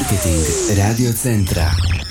Marketing Radio Centra.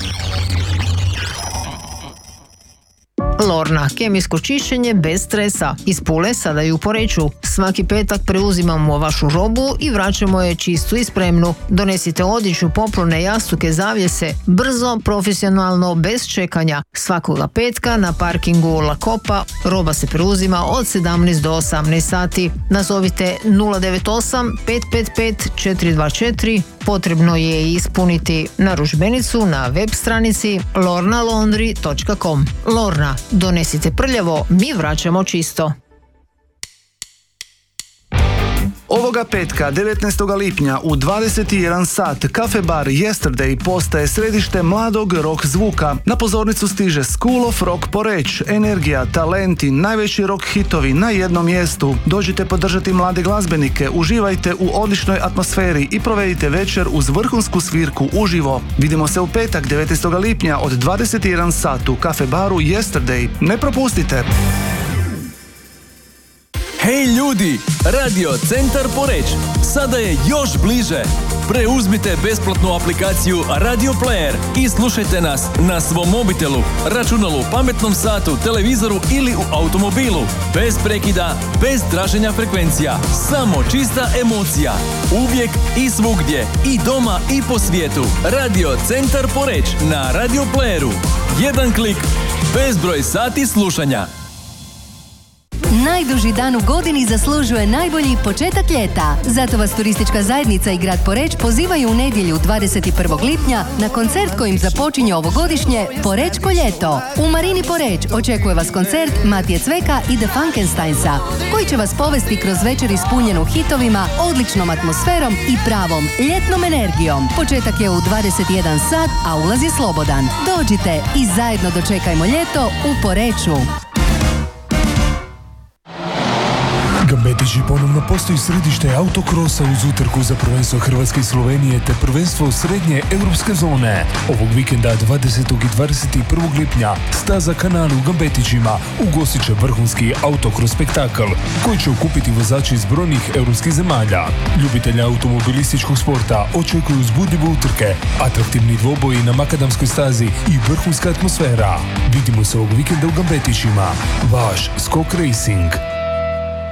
Lorna, kemijsko čišćenje bez stresa. Iz Pule sada i u Poreču. Svaki petak preuzimamo vašu robu i vraćamo je čistu i spremnu. Donesite odjeću, poplone, jastuke, zavjese. Brzo, profesionalno, bez čekanja. Svakoga petka na parkingu La Copa roba se preuzima od 17 do 18 sati. Nazovite 098 555 424. Potrebno je ispuniti narudžbenicu na web stranici lornalaundry.com. Lorna, donesite prljavo, mi vraćamo čisto. Ovoga petka, 19. lipnja u 21 sat, kafe bar Yesterday postaje središte mladog rock zvuka. Na pozornicu stiže School of Rock Poreč, energija, talenti, najveći rock hitovi na jednom mjestu. Dođite podržati mlade glazbenike, uživajte u odličnoj atmosferi i provedite večer uz vrhunsku svirku uživo. Vidimo se u petak, 19. lipnja od 21 sat u kafe baru Yesterday. Ne propustite! Hej ljudi, Radio Centar Poreč sada je još bliže. Preuzmite besplatnu aplikaciju Radio Player i slušajte nas na svom mobitelu, računalu, pametnom satu, televizoru ili u automobilu. Bez prekida, bez traženja frekvencija, samo čista emocija. Uvijek i svugdje, i doma i po svijetu. Radio Centar Poreč na Radio Playeru. Jedan klik, bezbroj sati slušanja. Najduži dan u godini zaslužuje najbolji početak ljeta. Zato vas turistička zajednica i grad Poreč pozivaju u nedjelju 21. lipnja na koncert kojim započinje ovogodišnje Porečko ljeto. U Marini Poreč očekuje vas koncert Matije Cveka i The Funkensteinsa, koji će vas povesti kroz večer ispunjenu hitovima, odličnom atmosferom i pravom ljetnom energijom. Početak je u 21 sat, a ulaz je slobodan. Dođite i zajedno dočekajmo ljeto u Poreču. Gambetići ponovno postoji središte autokrosa uz utrku za prvenstvo Hrvatske i Slovenije te prvenstvo srednje europske zone. Ovog vikenda 20. i 21. lipnja staza Kanal u Gambetićima ugostit će vrhunski autokros spektakl koji će okupiti vozači iz brojnih europskih zemalja. Ljubitelja automobilističkog sporta očekuju uzbudljive utrke, atraktivni dvoboji na makadamskoj stazi i vrhunska atmosfera. Vidimo se ovog vikenda u Gambetićima. Vaš Skok Racing.